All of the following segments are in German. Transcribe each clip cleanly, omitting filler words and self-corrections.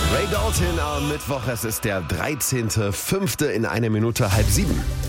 Ray Dalton am Mittwoch, es ist der 13.05. in 1 Minute 6:30.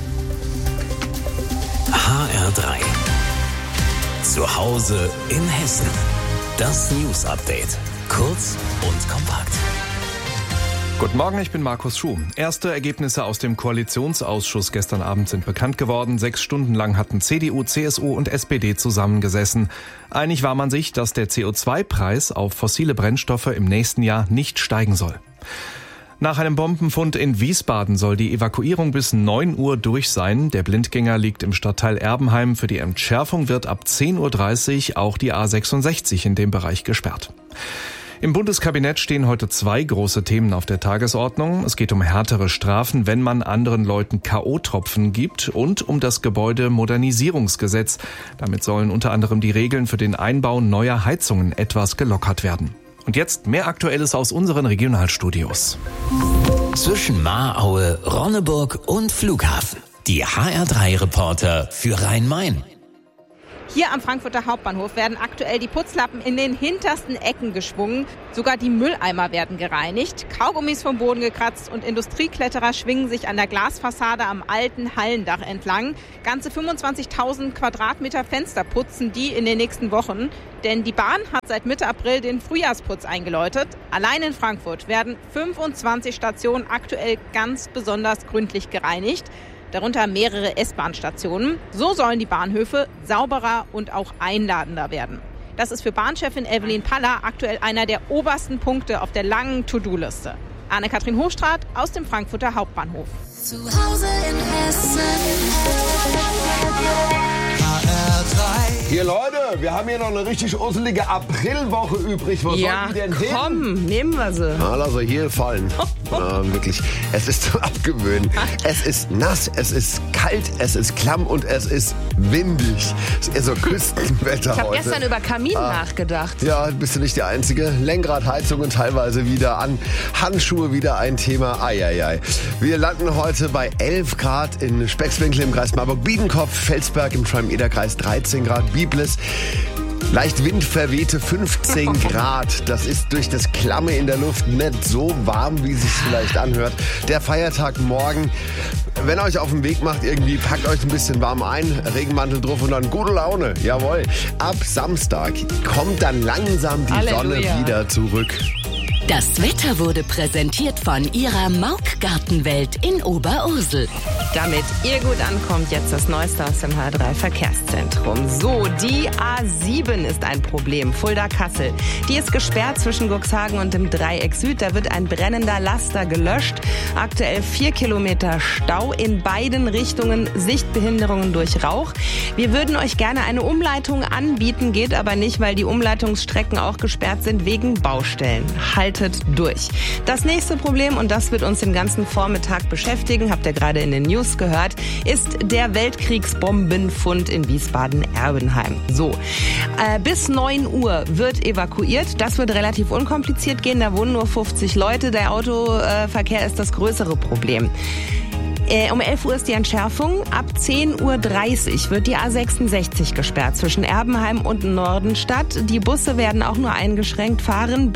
HR3. Zu Hause in Hessen. Das News Update. Kurz und kompakt. Guten Morgen, ich bin Markus Schuh. Erste Ergebnisse aus dem Koalitionsausschuss gestern Abend sind bekannt geworden. 6 Stunden lang hatten CDU, CSU und SPD zusammengesessen. Einig war man sich, dass der CO2-Preis auf fossile Brennstoffe im nächsten Jahr nicht steigen soll. Nach einem Bombenfund in Wiesbaden soll die Evakuierung bis 9 Uhr durch sein. Der Blindgänger liegt im Stadtteil Erbenheim. Für die Entschärfung wird ab 10.30 Uhr auch die A66 in dem Bereich gesperrt. Im Bundeskabinett stehen heute 2 große Themen auf der Tagesordnung. Es geht um härtere Strafen, wenn man anderen Leuten K.O.-Tropfen gibt, und um das Gebäudemodernisierungsgesetz. Damit sollen unter anderem die Regeln für den Einbau neuer Heizungen etwas gelockert werden. Und jetzt mehr Aktuelles aus unseren Regionalstudios. Zwischen Mahraue, Ronneburg und Flughafen. Die HR3-Reporter für Rhein-Main. Hier am Frankfurter Hauptbahnhof werden aktuell die Putzlappen in den hintersten Ecken geschwungen. Sogar die Mülleimer werden gereinigt, Kaugummis vom Boden gekratzt und Industriekletterer schwingen sich an der Glasfassade am alten Hallendach entlang. Ganze 25.000 Quadratmeter Fenster putzen die in den nächsten Wochen. Denn die Bahn hat seit Mitte April den Frühjahrsputz eingeläutet. Allein in Frankfurt werden 25 Stationen aktuell ganz besonders gründlich gereinigt. Darunter mehrere S-Bahn-Stationen. So sollen die Bahnhöfe sauberer und auch einladender werden. Das ist für Bahnchefin Evelyn Paller aktuell einer der obersten Punkte auf der langen To-Do-Liste. Anne-Kathrin Hochstraat aus dem Frankfurter Hauptbahnhof. Zu Hause in Hessen. Hier Leute, wir haben hier noch eine richtig usselige Aprilwoche übrig. Wo Ja, soll die denn komm, hin? nehmen wir sie. Also hier fallen. Wirklich, es ist zum Abgewöhnen. Es ist nass, es ist kalt, es ist klamm und es ist windig. Es ist eher so Küstenwetter Ich habe heute. gestern über Kamin nachgedacht. Ja, bist du nicht die Einzige. Lenkradheizungen teilweise wieder an. Handschuhe wieder ein Thema. Eieiei. Wir landen heute bei 11 Grad in Speckswinkel im Kreis Marburg-Biedenkopf, Felsberg im Schwalm-Eder-Kreis 13 Grad, Biblis. Leicht windverwehte 15 Grad. Das ist durch das Klamme in der Luft nicht so warm, wie es sich vielleicht anhört. Der Feiertag morgen. Wenn ihr euch auf den Weg macht, irgendwie packt euch ein bisschen warm ein, Regenmantel drauf und dann gute Laune. Jawohl. Ab Samstag kommt dann langsam die Sonne wieder zurück. Das Wetter wurde präsentiert von Ihrer Mauk-Gartenwelt in Oberursel. Damit ihr gut ankommt, jetzt das Neueste aus dem HR3 Verkehrszentrum. So, die A7 ist ein Problem. Fulda-Kassel. Die ist gesperrt zwischen Cuxhagen und dem Dreieck Süd. Da wird ein brennender Laster gelöscht. Aktuell 4 Kilometer Stau in beiden Richtungen, Sichtbehinderungen durch Rauch. Wir würden euch gerne eine Umleitung anbieten, geht aber nicht, weil die Umleitungsstrecken auch gesperrt sind wegen Baustellen. Haltet durch. Das nächste Problem, und das wird uns den ganzen Vormittag beschäftigen, habt ihr gerade in den News gehört, ist der Weltkriegsbombenfund in Wiesbaden-Erbenheim. So, bis 9 Uhr wird evakuiert. Das wird relativ unkompliziert gehen. Da wohnen nur 50 Leute. Der Autoverkehr ist das größere Problem. Um 11 Uhr ist die Entschärfung. Ab 10.30 Uhr wird die A66 gesperrt zwischen Erbenheim und Nordenstadt. Die Busse werden auch nur eingeschränkt fahren.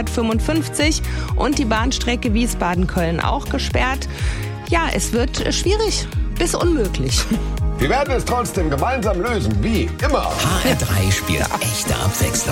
B455 und die Bahnstrecke Wiesbaden-Köln auch gesperrt. Ja, es wird schwierig bis unmöglich. Wir werden es trotzdem gemeinsam lösen, wie immer. HR3 spielt echte Abwechslung.